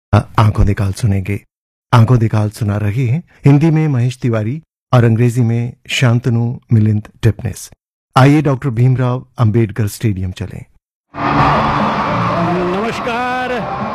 आंखों दिखाल सुनेंगे। आंखों दिखाल सुना रहे हैं हिंदी में महेश तिवारी और अंग्रेजी में शांतनु मिलिंद टिपनेस। आइए डॉक्टर भीमराव अंबेडकर स्टेडियम चलें। नमस्कार।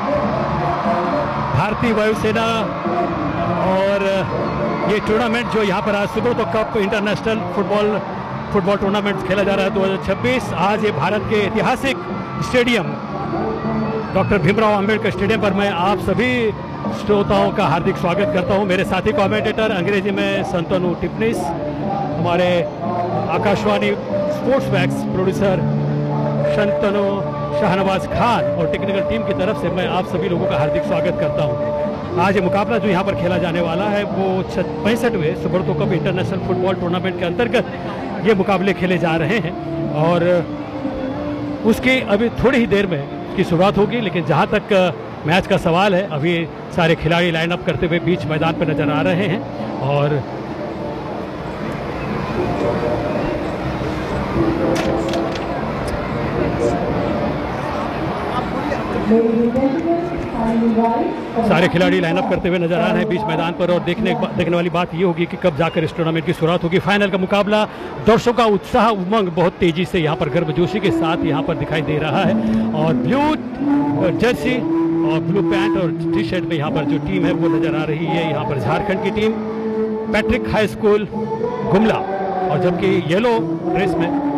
भारतीय वायुसेना और ये टूर्नामेंट जो यहाँ पर आज Subroto cup international football tournament खेला जा रहा है 2026। आज ये भारत के ऐतिहासिक stadium doctor Bhimrao Ambedkar stadium पर मैं आप सभी श्रोताओं का हार्दिक स्वागत करता हूं। मेरे साथी कमेंटेटर अंग्रेजी में शांतनु टिपनेस, हमारे Akashvani sports max producer Shantanu Shahnawaz Khan और टेक्निकल टीम की तरफ से मैं आप सभी लोगों का हार्दिक स्वागत करता हूं। आज ये मुकाबला जो यहाँ पर खेला जाने वाला है वो 65वें Subroto cup international football tournament के अंतर्गत ये मुकाबले खेले जा रहे हैं और उसकी अभी थोड़ी ही देर में की शुरुआत होगी। लेकिन जहां तक मैच का सवाल है, अभी सारे खिलाड़ी लाइन अप करते हुए बीच मैदान पर नजर आ रहे हैं और सारे खिलाड़ी लाइन अप करते हुए नजर आ रहे हैं बीच मैदान पर। और देखने वाली बात ये होगी कि कब जाकर इस टूर्नामेंट की शुरुआत होगी। फाइनल का मुकाबला, दर्शकों का उत्साह उमंग बहुत तेजी से यहाँ पर गर्मजोशी के साथ यहाँ पर दिखाई दे रहा है और ब्लू जर्सी और ब्लू पैंट और टी शर्ट में यहाँ पर जो टीम है वो नजर आ रही है। यहाँ पर झारखंड की team Patrick high school Gumla, और जबकि येलो ड्रेस में